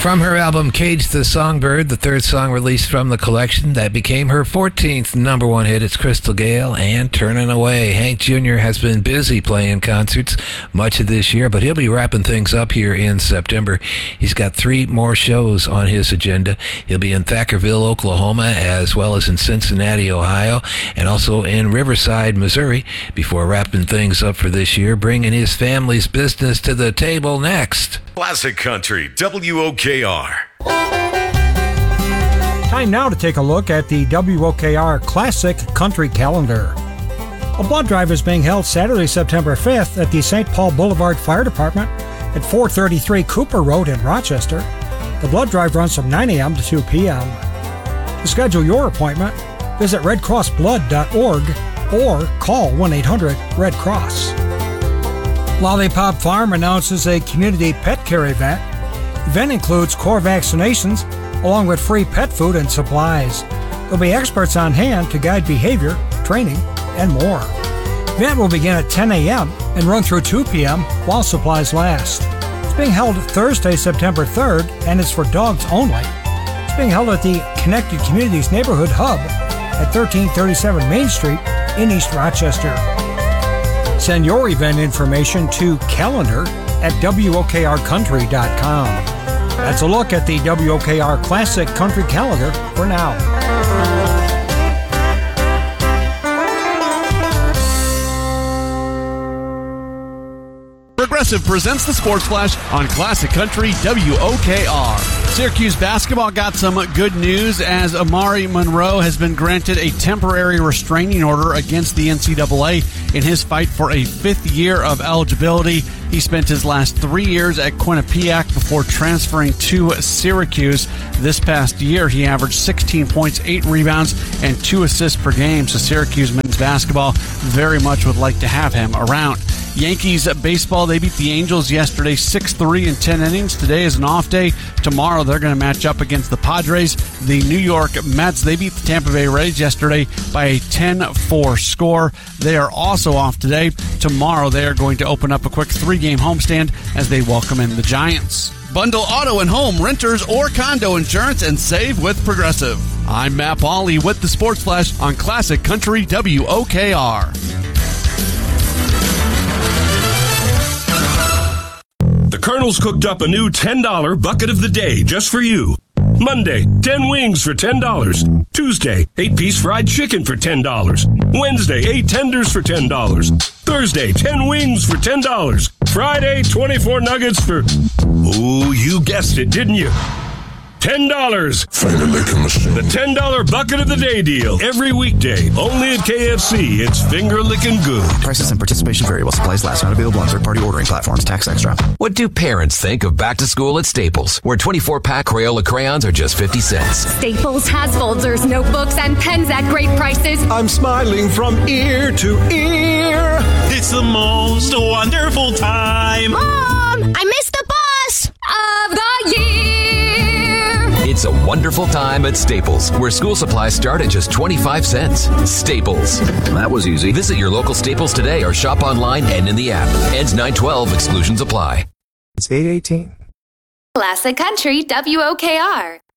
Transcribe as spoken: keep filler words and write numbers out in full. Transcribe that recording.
From her album Cage the Songbird, the third song released from the collection that became her fourteenth number one hit, it's Crystal Gayle and Turning Away. Hank Junior has been busy playing concerts much of this year, but he'll be wrapping things up here in September. He's got three more shows on his agenda. He'll be in Thackerville, Oklahoma, as well as in Cincinnati, Ohio, and also in Riverside, Missouri, before wrapping things up for this year, bringing his family's business to the table next. Classic Country, W O K R. Time now to take a look at the W O K R Classic Country Calendar. A blood drive is being held Saturday, September fifth at the Saint Paul Boulevard Fire Department at four thirty-three Cooper Road in Rochester. The blood drive runs from nine a.m. to two p.m. To schedule your appointment, visit red cross blood dot org or call one eight hundred red cross. Lollipop Farm announces a community pet care event. The event includes core vaccinations along with free pet food and supplies. There'll be experts on hand to guide behavior, training, and more. The event will begin at ten a.m. and run through two p.m. while supplies last. It's being held Thursday, September third, and is for dogs only. It's being held at the Connected Communities Neighborhood Hub at thirteen thirty-seven Main Street in East Rochester. Send your event information to calendar at W O K R country dot com. That's a look at the W O K R Classic Country Calendar for now. Progressive presents the Sports Flash on Classic Country W O K R. Syracuse basketball got some good news as Amari Monroe has been granted a temporary restraining order against the N C double A in his fight for a fifth year of eligibility. He spent his last three years at Quinnipiac before transferring to Syracuse. This past year, he averaged sixteen points, eight rebounds, and two assists per game. So Syracuse men's basketball very much would like to have him around. Yankees baseball, they beat the Angels yesterday six three in ten innings. Today is an off day. Tomorrow they're going to match up against the Padres. The New York Mets, they beat the Tampa Bay Rays yesterday by a ten four score. They are also off today. Tomorrow they are going to open up a quick three-game homestand as they welcome in the Giants. Bundle auto and home, renters, or condo insurance and save with Progressive. I'm Matt Pauley with the Sports Flash on Classic Country W O K R. The Colonel's cooked up a new ten dollar bucket of the day just for you. Monday, ten wings for ten dollars. Tuesday, eight piece fried chicken for ten dollars. Wednesday, eight tenders for ten dollars. Thursday, ten wings for ten dollars. Friday, twenty-four nuggets for... Ooh, you guessed it, didn't you? ten dollars. Finger licking machine. The ten dollar bucket of the day deal. Every weekday. Only at K F C. It's finger licking good. Prices and participation vary while supplies last. Not available on third-party ordering platforms. Tax extra. What do parents think of back to school at Staples, where twenty-four pack Crayola crayons are just fifty cents? Staples has folders, notebooks, and pens at great prices. I'm smiling from ear to ear. It's the most wonderful time. Mom, I missed the bus of the year. It's a wonderful time at Staples, where school supplies start at just twenty-five cents. Staples. That was easy. Visit your local Staples today or shop online and in the app. Ends nine twelve. Exclusions apply. It's eight eighteen. Classic Country W O K R.